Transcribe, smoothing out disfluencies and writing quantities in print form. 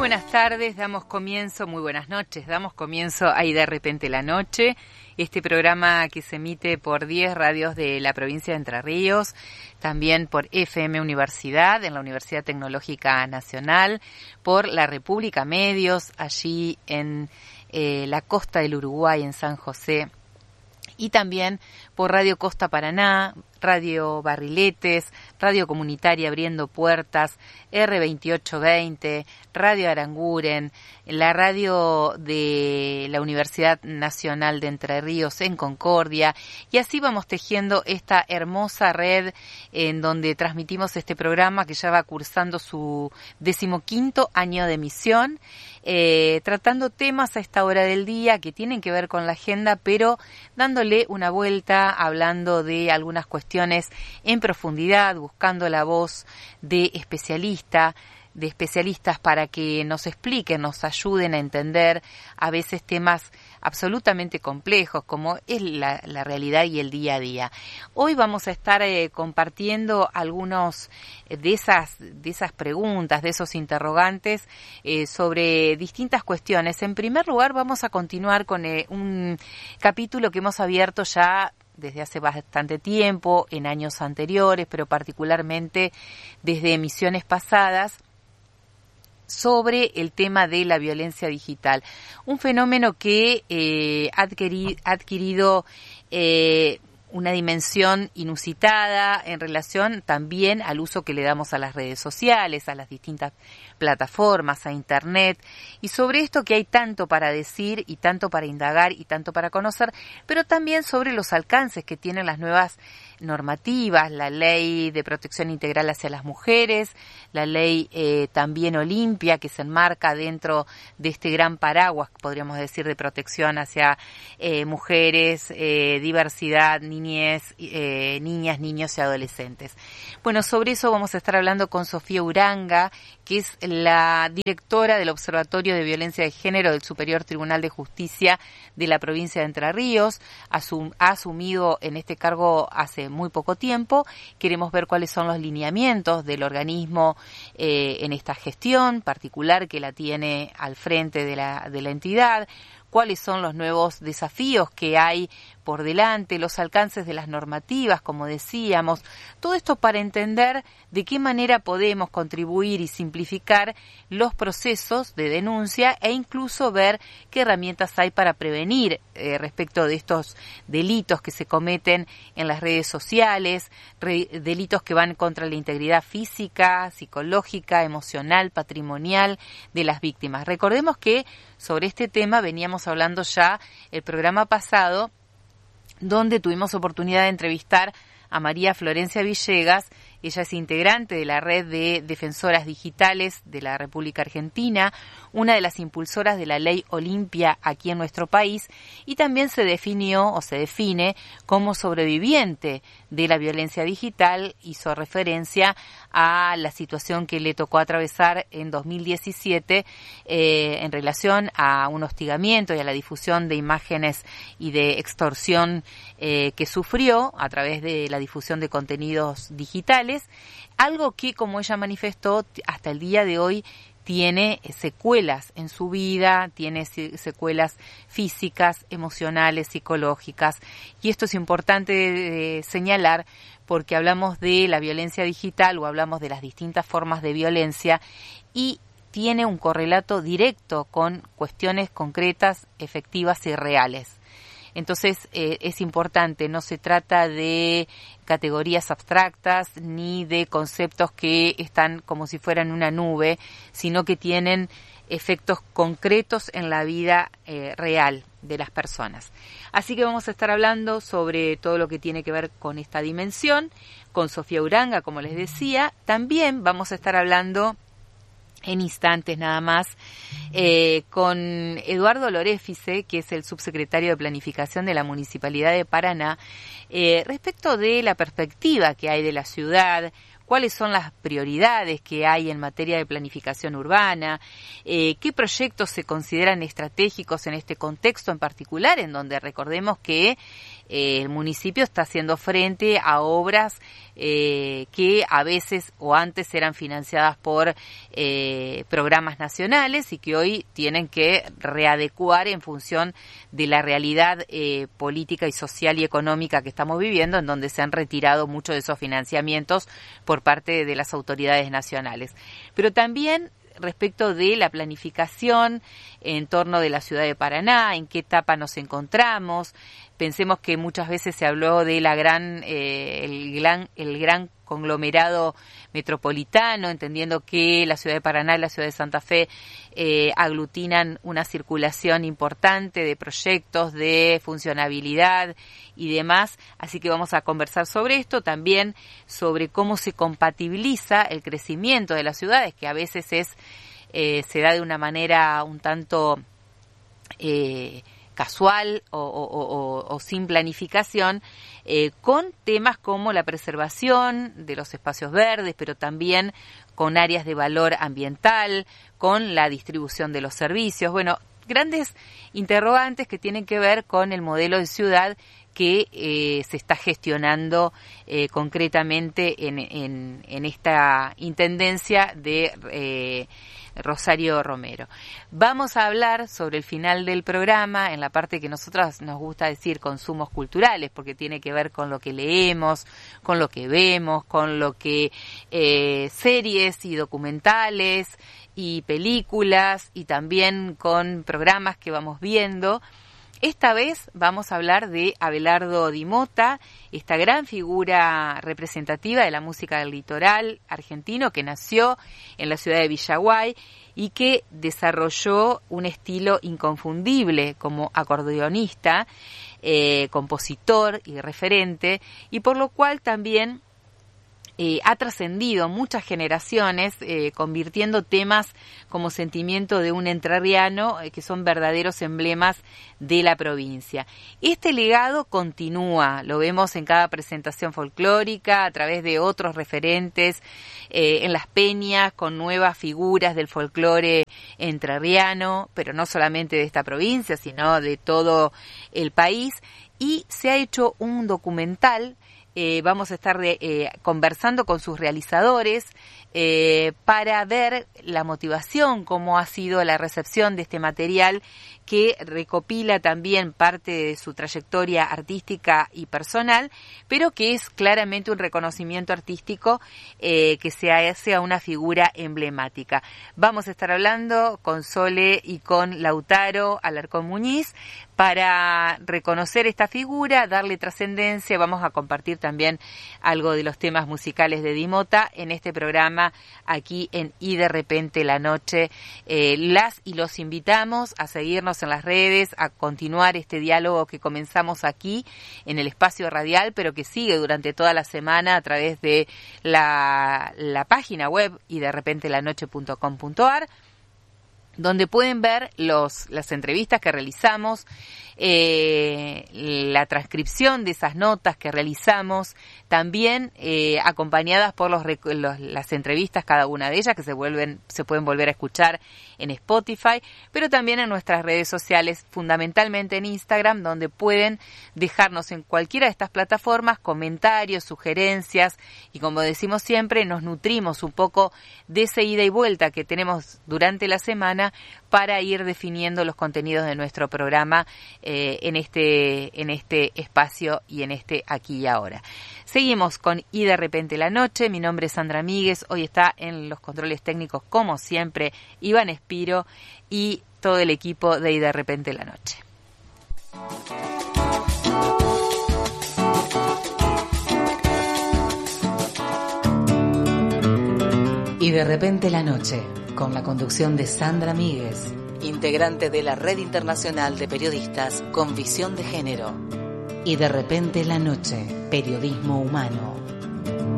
buenas tardes, muy buenas noches, damos comienzo a Y de repente la noche, este programa que se emite por 10 radios de la provincia de Entre Ríos, también por FM Universidad, en la Universidad Tecnológica Nacional, por la República Medios, allí en la costa del Uruguay, en San José, y también por Radio Costa Paraná, Radio Barriletes, Radio Comunitaria Abriendo Puertas, R2820, Radio Aranguren, la radio de la Universidad Nacional de Entre Ríos en Concordia, y así vamos tejiendo esta hermosa red en donde transmitimos este programa que ya va cursando su 15º año de emisión, tratando temas a esta hora del día que tienen que ver con la agenda, pero dándole una vuelta, hablando de algunas cuestiones en profundidad, buscando la voz de especialistas para que nos expliquen, nos ayuden a entender a veces temas absolutamente complejos como es la realidad y el día a día. Hoy vamos a estar compartiendo algunos de esas preguntas, de esos interrogantes sobre distintas cuestiones. En primer lugar, vamos a continuar con un capítulo que hemos abierto ya desde hace bastante tiempo, en años anteriores, pero particularmente desde emisiones pasadas, sobre el tema de la violencia digital, un fenómeno que ha adquirido una dimensión inusitada en relación también al uso que le damos a las redes sociales, a las distintas plataformas, a Internet, y sobre esto que hay tanto para decir y tanto para indagar y tanto para conocer, pero también sobre los alcances que tienen las nuevas normativas, la ley de protección integral hacia las mujeres, la ley también Olimpia, que se enmarca dentro de este gran paraguas, podríamos decir, de protección hacia mujeres, diversidad, niñas, niños y adolescentes. Bueno, sobre eso vamos a estar hablando con Sofía Uranga, que es la directora del Observatorio de Violencia de Género del Superior Tribunal de Justicia de la provincia de Entre Ríos. Ha asumido en este cargo hace muy poco tiempo. Queremos ver cuáles son los lineamientos del organismo en esta gestión particular que la tiene al frente de la entidad, cuáles son los nuevos desafíos que hay por delante, los alcances de las normativas, como decíamos, todo esto para entender de qué manera podemos contribuir y simplificar los procesos de denuncia e incluso ver qué herramientas hay para prevenir respecto de estos delitos que se cometen en las redes sociales, delitos que van contra la integridad física, psicológica, emocional, patrimonial de las víctimas. Recordemos que sobre este tema veníamos hablando ya el programa pasado, donde tuvimos oportunidad de entrevistar a María Florencia Villegas. Ella es integrante de la Red de Defensoras Digitales de la República Argentina, una de las impulsoras de la Ley Olimpia aquí en nuestro país, y también se define como sobreviviente de la violencia digital. Hizo referencia a la situación que le tocó atravesar en 2017 en relación a un hostigamiento y a la difusión de imágenes y de extorsión que sufrió a través de la difusión de contenidos digitales, algo que, como ella manifestó, hasta el día de hoy tiene secuelas en su vida, tiene secuelas físicas, emocionales, psicológicas, y esto es importante señalar porque hablamos de la violencia digital o hablamos de las distintas formas de violencia y tiene un correlato directo con cuestiones concretas, efectivas y reales. Entonces es importante, no se trata de categorías abstractas ni de conceptos que están como si fueran una nube, sino que tienen efectos concretos en la vida real de las personas. Así que vamos a estar hablando sobre todo lo que tiene que ver con esta dimensión, con Sofía Uranga, como les decía. También vamos a estar hablando en instantes nada más, con Eduardo Loréfice, que es el subsecretario de Planificación de la Municipalidad de Paraná, respecto de la perspectiva que hay de la ciudad, cuáles son las prioridades que hay en materia de planificación urbana, qué proyectos se consideran estratégicos en este contexto en particular, en donde recordemos que el municipio está haciendo frente a obras que a veces o antes eran financiadas por programas nacionales y que hoy tienen que readecuar en función de la realidad política y social y económica que estamos viviendo, en donde se han retirado muchos de esos financiamientos por parte de las autoridades nacionales. Pero también respecto de la planificación en torno de la ciudad de Paraná, en qué etapa nos encontramos. Pensemos que muchas veces se habló de el gran conglomerado metropolitano, entendiendo que la ciudad de Paraná y la ciudad de Santa Fe aglutinan una circulación importante de proyectos, de funcionabilidad y demás. Así que vamos a conversar sobre esto, también sobre cómo se compatibiliza el crecimiento de las ciudades, que a veces se da de una manera un tanto casual o sin planificación, con temas como la preservación de los espacios verdes, pero también con áreas de valor ambiental, con la distribución de los servicios. Bueno, grandes interrogantes que tienen que ver con el modelo de ciudad que se está gestionando concretamente en esta intendencia de Rosario Romero. Vamos a hablar sobre el final del programa, en la parte que nosotros nos gusta decir consumos culturales, porque tiene que ver con lo que leemos, con lo que vemos, con lo que series y documentales y películas, y también con programas que vamos viendo. Esta vez vamos a hablar de Abelardo Di Mota, esta gran figura representativa de la música del litoral argentino que nació en la ciudad de Villaguay y que desarrolló un estilo inconfundible como acordeonista, compositor y referente, y por lo cual también ha trascendido muchas generaciones, convirtiendo temas como Sentimiento de un entrerriano, que son verdaderos emblemas de la provincia. Este legado continúa, lo vemos en cada presentación folclórica, a través de otros referentes, en las peñas, con nuevas figuras del folclore entrerriano, pero no solamente de esta provincia, sino de todo el país, y se ha hecho un documental. Vamos a estar conversando con sus realizadores para ver la motivación, cómo ha sido la recepción de este material que recopila también parte de su trayectoria artística y personal, pero que es claramente un reconocimiento artístico que se hace a una figura emblemática. Vamos a estar hablando con Sole y con Lautaro Alarcón Muñiz para reconocer esta figura, darle trascendencia. Vamos a compartir también algo de los temas musicales de Di Mota en este programa aquí en Y de Repente la Noche. Las y los invitamos a seguirnos en las redes, a continuar este diálogo que comenzamos aquí en el espacio radial, pero que sigue durante toda la semana a través de la página web yderrepentelanoche.com.ar, donde pueden ver las entrevistas que realizamos, la transcripción de esas notas que realizamos, también acompañadas por las entrevistas, cada una de ellas, que se pueden volver a escuchar en Spotify, pero también en nuestras redes sociales, fundamentalmente en Instagram, donde pueden dejarnos en cualquiera de estas plataformas comentarios, sugerencias, y como decimos siempre, nos nutrimos un poco de esa ida y vuelta que tenemos durante la semana para ir definiendo los contenidos de nuestro programa en este espacio y en este aquí y ahora. Seguimos con Y de Repente la Noche. Mi nombre es Sandra Míguez. Hoy está en los controles técnicos, como siempre, Iván Espiro y todo el equipo de Y de Repente la Noche. Y de Repente la Noche, con la conducción de Sandra Míguez, integrante de la Red Internacional de Periodistas con Visión de Género. Y de Repente la Noche, periodismo humano.